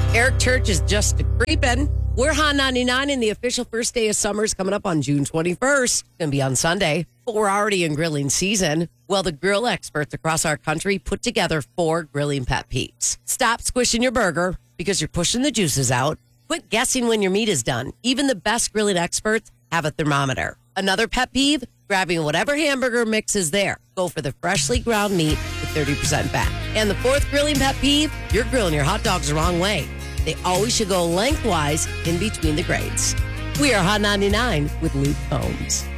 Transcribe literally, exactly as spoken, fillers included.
Eric Church is just creeping. We're Hot ninety-nine, and the official first day of summer is coming up on June twenty-first. It's going to be on Sunday, but we're already in grilling season. Well, the grill experts across our country put together four grilling pet peeves. Stop squishing your burger because you're pushing the juices out. Quit guessing when your meat is done. Even the best grilling experts have a thermometer. Another pet peeve, grabbing whatever hamburger mix is there. Go for the freshly ground meat with thirty percent fat. And the fourth grilling pet peeve, you're grilling your hot dogs the wrong way. They always should go lengthwise in between the grades. We are Hot ninety-nine with Luke Combs.